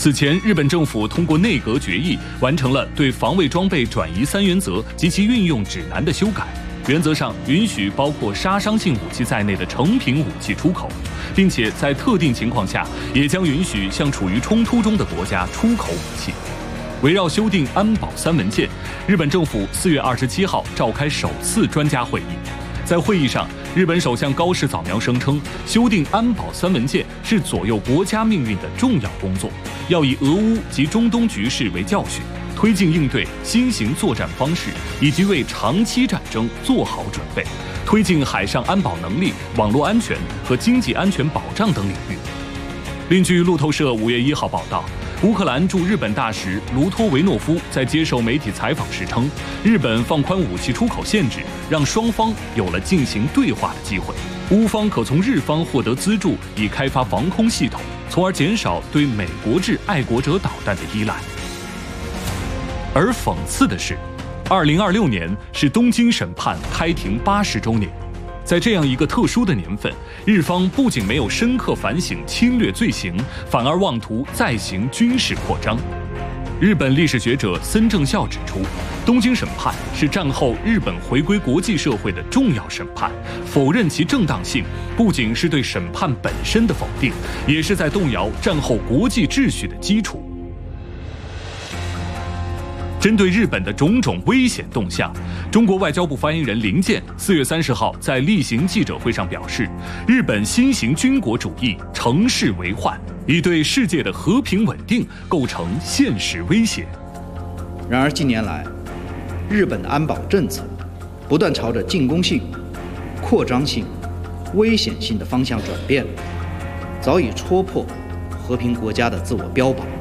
此前，日本政府通过内阁决议完成了对防卫装备转移3原则及其运用指南的修改，原则上允许包括杀伤性武器在内的成品武器出口，并且在特定情况下也将允许向处于冲突中的国家出口武器。围绕修订安保3文件，日本政府4月27号召开首次专家会议。在会议上，日本首相高市早苗声称，修订安保3文件是左右国家命运的重要工作，要以俄乌及中东局势为教训，推进应对新型作战方式，以及为长期战争做好准备，推进海上安保能力、网络安全和经济安全保障等领域。另据路透社5月1号报道，乌克兰驻日本大使卢托维诺夫在接受媒体采访时称，日本放宽武器出口限制，让双方有了进行对话的机会。乌方可从日方获得资助，以开发防空系统，从而减少对美国制爱国者导弹的依赖。而讽刺的是，2026年是东京审判开庭80周年。在这样一个特殊的年份，日方不仅没有深刻反省侵略罪行，反而妄图再行军事扩张。日本历史学者森正孝指出，东京审判是战后日本回归国际社会的重要审判，否认其正当性，不仅是对审判本身的否定，也是在动摇战后国际秩序的基础。针对日本的种种危险动向，中国外交部发言人林健4月30号在例行记者会上表示，日本新型军国主义乘势为患，已对世界的和平稳定构成现实威胁。 然而近年来，日本的安保政策不断朝着进攻性、扩张性、危险性的方向转变，早已戳破和平国家的自我标榜。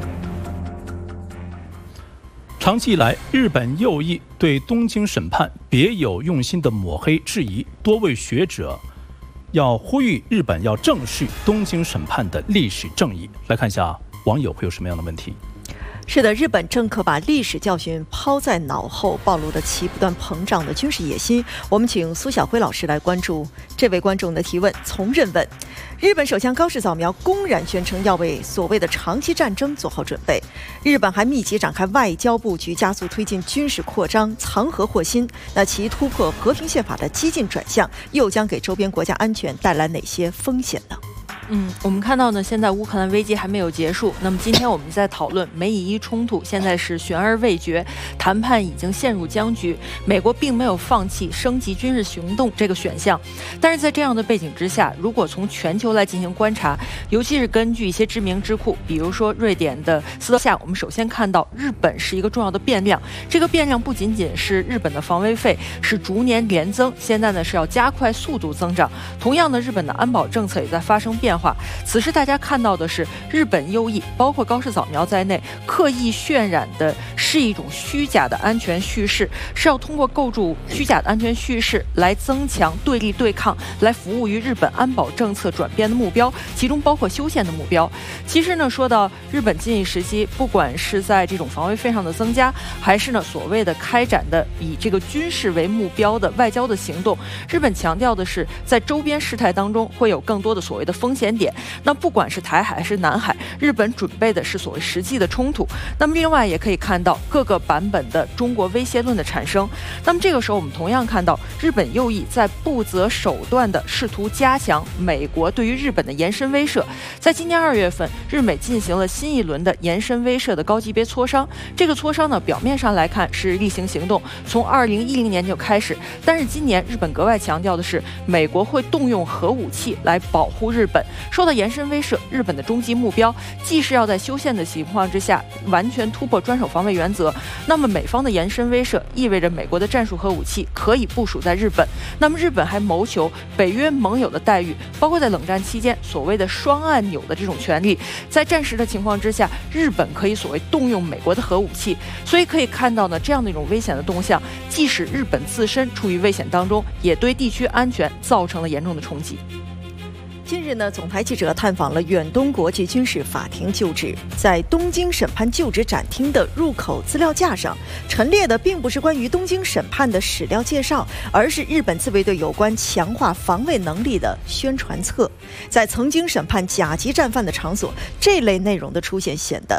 长期以来，日本右翼对东京审判别有用心的抹黑质疑，多位学者要呼吁日本要正视东京审判的历史正义。来看一下网友会有什么样的问题。 是的，日本政客把历史教训抛在脑后，暴露了其不断膨胀的军事野心。我们请苏晓辉老师来关注这位观众的提问。从任问：日本首相高市早苗公然宣称要为所谓的长期战争做好准备，日本还密集展开外交布局，加速推进军事扩张，藏核获新。那其突破和平宪法的激进转向，又将给周边国家安全带来哪些风险呢？ 我们看到呢，现在乌克兰危机还没有结束。那么今天我们在讨论美以伊冲突，现在是悬而未决，谈判已经陷入僵局。美国并没有放弃升级军事行动这个选项，但是在这样的背景之下，如果从全球来进行观察，尤其是根据一些知名智库，比如说瑞典的斯特夏，我们首先看到日本是一个重要的变量。这个变量不仅仅是日本的防卫费是逐年连增，现在呢是要加快速度增长。同样的，日本的安保政策也在发生变化。此时大家看到的是日本右翼，包括高市早苗在内，刻意渲染的是一种虚假的安全叙事，是要通过构筑虚假的安全叙事来增强对立对抗，来服务于日本安保政策转变的目标，其中包括修宪的目标。其实呢，说到日本近一时期，不管是在这种防卫费上的增加，还是呢所谓的开展的以这个军事为目标的外交的行动，日本强调的是在周边事态当中会有更多的所谓的风险点。那不管是台海还是南海，日本准备的是所谓实际的冲突。那么另外也可以看到各个版本的中国威胁论的产生。那么这个时候我们同样看到日本右翼在不择手段的试图加强美国对于日本的延伸威慑。在今年2月份，日美进行了新一轮的延伸威慑的高级别磋商。这个磋商呢，表面上来看是例行行动，从2010年就开始，但是今年日本格外强调的是，美国会动用核武器来保护日本。说到延伸威慑，日本的终极目标既是要在修宪的情况之下完全突破专守防卫原则，那么美方的延伸威慑意味着美国的战术核武器可以部署在日本，那么日本还谋求北约盟友的待遇，包括在冷战期间所谓的双按钮的这种权利，在战时的情况之下，日本可以所谓动用美国的核武器。所以可以看到呢，这样的一种危险的动向，即使日本自身处于危险当中，也对地区安全造成了严重的冲击。 近日呢，总台记者探访了远东国际军事法庭旧址，在东京审判旧址展厅的入口资料架上，陈列的并不是关于东京审判的史料介绍，而是日本自卫队有关强化防卫能力的宣传册。在曾经审判甲级战犯的场所，这类内容的出现显得